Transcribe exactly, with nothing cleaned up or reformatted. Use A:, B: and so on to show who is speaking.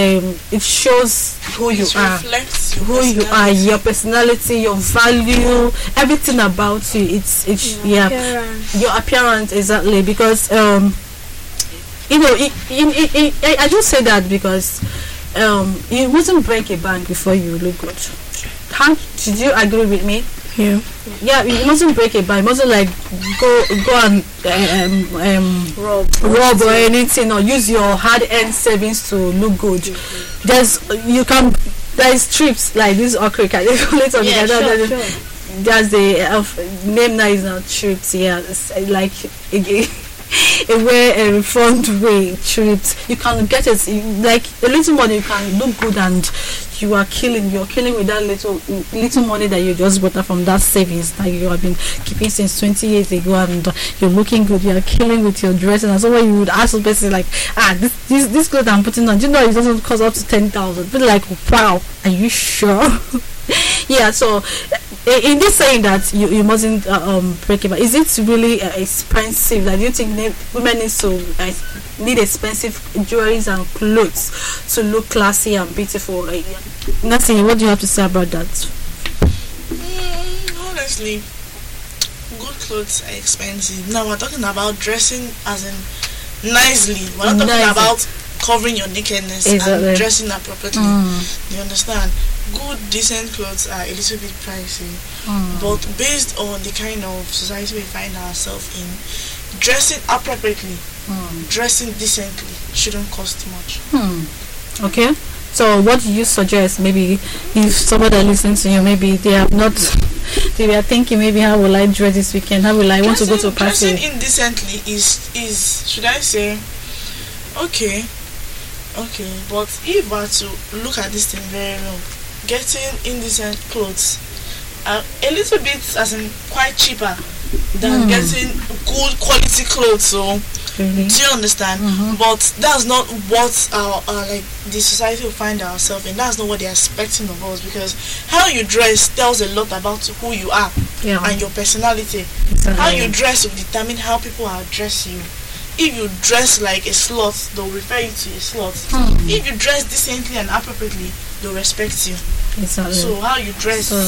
A: um, it shows who you
B: It
A: are,
B: reflects your
A: who you are,
B: personality.
A: your personality, your value, everything about you. It's it's yeah,
C: Appearance.
A: your appearance exactly, because um, you know, it, it, it, it, I just say that because um, you mustn't break a bank before you look good. How did you agree with me?
C: Yeah.
A: Yeah, you mustn't break a bank. You mustn't like go go and um, um,
C: Rob.
A: rob or anything, or use your hard-earned savings to look good. There's you can there's trips like this okra. Can you call it on
C: Yeah,
A: the other?
C: sure, sure.
A: There's the uh, name now is not trips. Yeah, it's uh, like a, a way a front way trips. You can get it like a little money. You can look good and you are killing. You're killing with that little little money that you just brought up from that savings that you have been keeping since twenty years ago, and you're looking good. You are killing with your dressing. And so when you would ask the person like, ah, this this this clothes I'm putting on, do you know it doesn't cost up to ten thousand? But like, wow, are you sure? Yeah, so uh, in this saying that you, you mustn't uh, um break it, but is it really uh, expensive? Like, do you think ne- women need to uh, need expensive jewelries and clothes to look classy and beautiful? Like, Nancy, what do you have to say about that?
B: Mm, honestly, good clothes are expensive. Now we're talking about dressing as in nicely. We're not talking
A: Nicely.
B: about covering your nakedness
A: Exactly.
B: and dressing appropriately.
A: Mm.
B: You understand? Good, decent clothes are a little bit pricey,
A: Mm.
B: but based on the kind of society we find ourselves in, dressing appropriately,
A: Mm.
B: dressing decently shouldn't cost much.
A: Hmm. Okay. So what do you suggest? Maybe if somebody listens to you, maybe they have not, they are thinking, maybe how will I dress this weekend? How will I want to go to a
B: Dressing
A: party?
B: indecently is is should I say okay, okay. But if I to look at this thing very well, getting indecent clothes are a little bit as in quite cheaper than
A: Hmm.
B: getting good quality clothes. So
A: Really?
B: do you understand?
A: Mhm.
B: But that's not what our, our like the society will find ourselves in. That's not what they're expecting of us, because how you dress tells a lot about who you are
A: Yeah.
B: and your personality.
A: Exactly.
B: How you dress will determine how people will address you. If you dress like a slut, they'll refer you to a slut.
A: Hmm.
B: If you dress decently and appropriately, they'll respect you.
A: Exactly.
B: So how you dress
A: So